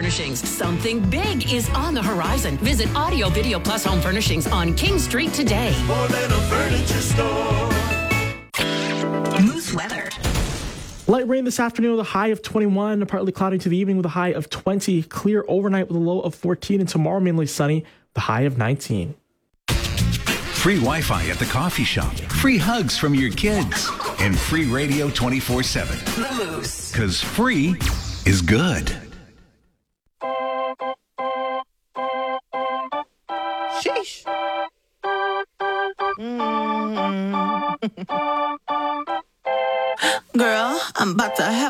Furnishings. Something big is on the horizon. Visit Audio Video Plus Home Furnishings on King Street today. More than a furniture store. Moose weather. Light rain this afternoon with a high of 21, partly cloudy to the evening with a high of 20, clear overnight with a low of 14, and tomorrow mainly sunny with a high of 19. Free Wi-Fi at the coffee shop, free hugs from your kids, and free radio 24/7. The Moose. Because free is good. Sheesh. Girl, I'm about to have